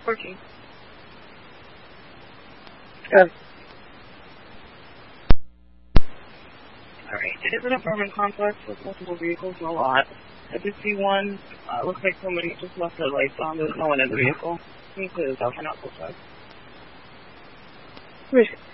14. Good. Alright, it is an apartment complex with multiple vehicles in a lot. I did see one. Looks like somebody just left their lights on. There's no one in the vehicle. Can you clear this out for not so fast?